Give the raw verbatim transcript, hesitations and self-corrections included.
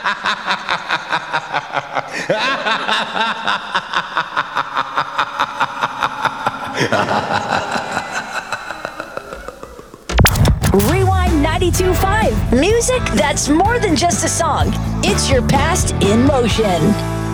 Rewind ninety-two point five. Music that's more than just a song. It's your past in motion.